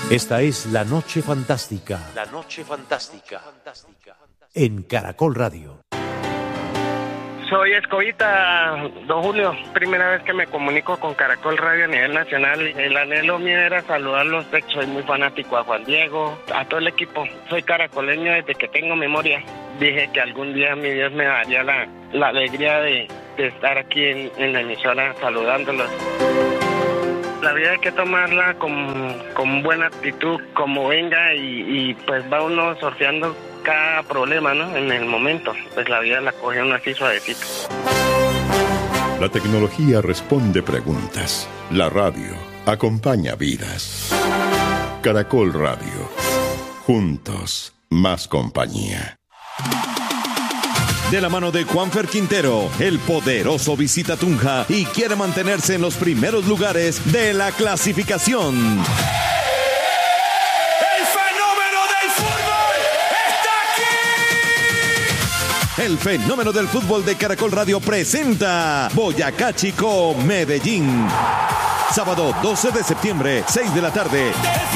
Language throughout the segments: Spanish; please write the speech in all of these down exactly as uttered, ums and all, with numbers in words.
Esta es La Noche Fantástica. La Noche Fantástica. En Caracol Radio. Soy Escobita, don Julio. Primera vez que me comunico con Caracol Radio a nivel nacional. El anhelo mío era saludarlos. Soy muy fanático a Juan Diego, a todo el equipo. Soy caracoleño desde que tengo memoria. Dije que algún día mi Dios me daría la, la alegría de, de estar aquí en, en la emisora saludándolos. La vida hay que tomarla con, con buena actitud, como venga, y, y pues va uno sorteando cada problema, ¿no? En el momento, pues la vida la coge uno así suavecito. La tecnología responde preguntas. La radio acompaña vidas. Caracol Radio. Juntos, más compañía. De la mano de Juanfer Quintero, el poderoso visita Tunja y quiere mantenerse en los primeros lugares de la clasificación. ¡El fenómeno del fútbol está aquí! El fenómeno del fútbol de Caracol Radio presenta Boyacá Chico, Medellín. Sábado doce de septiembre, seis de la tarde.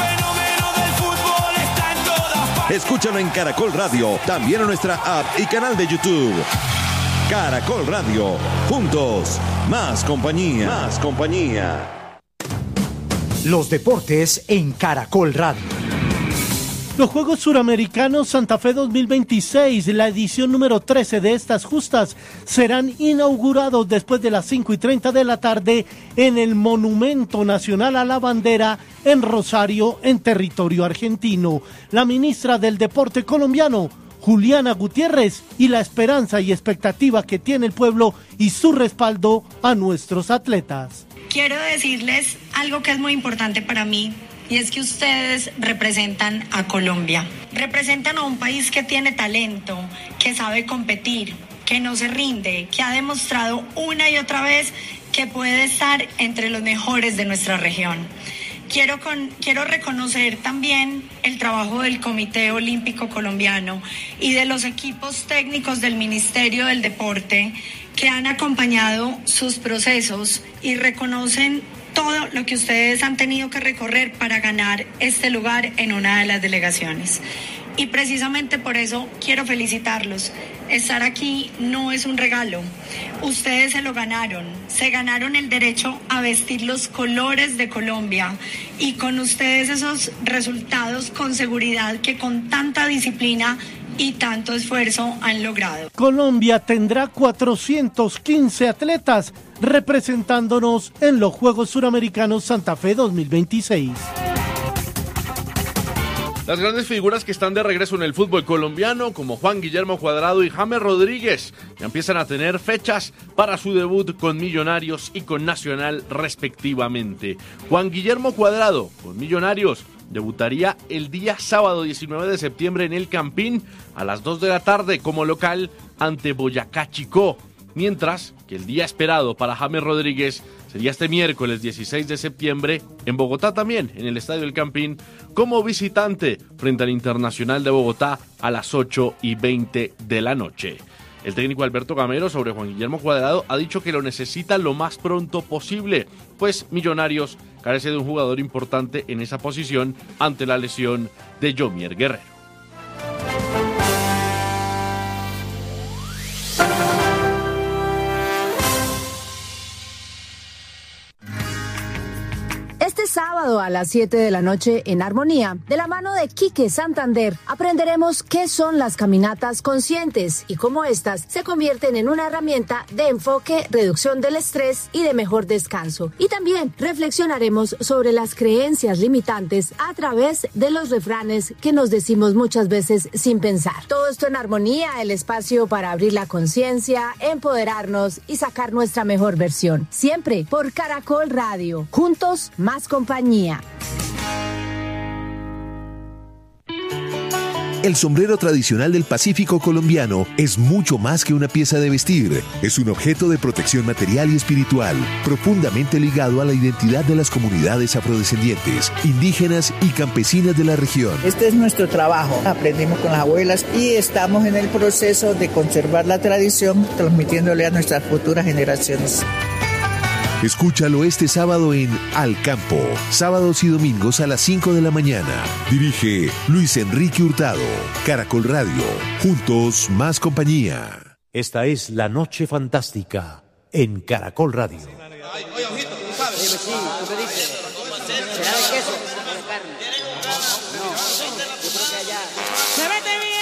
Escúchalo en Caracol Radio, también en nuestra app y canal de YouTube. Caracol Radio, juntos, más compañía, más compañía. Los deportes en Caracol Radio. Los Juegos Suramericanos Santa Fe dos mil veintiséis, la edición número trece de estas justas, serán inaugurados después de las cinco y treinta de la tarde en el Monumento Nacional a la Bandera en Rosario, en territorio argentino. La ministra del Deporte colombiano, Juliana Gutiérrez, y la esperanza y expectativa que tiene el pueblo y su respaldo a nuestros atletas. Quiero decirles algo que es muy importante para mí. Y es que ustedes representan a Colombia, representan a un país que tiene talento, que sabe competir, que no se rinde, que ha demostrado una y otra vez que puede estar entre los mejores de nuestra región. Quiero, con, quiero reconocer también el trabajo del Comité Olímpico Colombiano y de los equipos técnicos del Ministerio del Deporte que han acompañado sus procesos y reconocen todo lo que ustedes han tenido que recorrer para ganar este lugar en una de las delegaciones. Y precisamente por eso quiero felicitarlos. Estar aquí no es un regalo. Ustedes se lo ganaron. Se ganaron el derecho a vestir los colores de Colombia. Y con ustedes esos resultados con seguridad que con tanta disciplina y tanto esfuerzo han logrado. Colombia tendrá cuatrocientos quince atletas representándonos en los Juegos Suramericanos Santa Fe dos mil veintiséis. Las grandes figuras que están de regreso en el fútbol colombiano, como Juan Guillermo Cuadrado y James Rodríguez, ya empiezan a tener fechas para su debut con Millonarios y con Nacional respectivamente. Juan Guillermo Cuadrado, con Millonarios, debutaría el día sábado diecinueve de septiembre en el Campín a las dos de la tarde como local ante Boyacá Chico, mientras que el día esperado para James Rodríguez sería este miércoles dieciséis de septiembre en Bogotá también, en el Estadio El Campín, como visitante frente al Internacional de Bogotá a las ocho y veinte de la noche. El técnico Alberto Gamero sobre Juan Guillermo Cuadrado ha dicho que lo necesita lo más pronto posible, pues Millonarios carece de un jugador importante en esa posición ante la lesión de Yomier Guerrero. Este sábado a las siete de la noche en Armonía, de la mano de Quique Santander, aprenderemos qué son las caminatas conscientes y cómo estas se convierten en una herramienta de enfoque, reducción del estrés y de mejor descanso. Y también reflexionaremos sobre las creencias limitantes a través de los refranes que nos decimos muchas veces sin pensar. Todo esto en Armonía, el espacio para abrir la conciencia, empoderarnos y sacar nuestra mejor versión. Siempre por Caracol Radio. Juntos, más compañía. El sombrero tradicional del Pacífico colombiano es mucho más que una pieza de vestir. Es un objeto de protección material y espiritual, profundamente ligado a la identidad de las comunidades afrodescendientes, indígenas y campesinas de la región. Este es nuestro trabajo. Aprendimos con las abuelas y estamos en el proceso de conservar la tradición, transmitiéndole a nuestras futuras generaciones. Escúchalo este sábado en Al Campo, sábados y domingos a las cinco de la mañana. Dirige Luis Enrique Hurtado. Caracol Radio, juntos más compañía. Esta es La Noche Fantástica en Caracol Radio. Oye, ojito, tú sabes. Dime, sí, tú me dices. ¿Será de queso o de carne? No, yo creo que allá.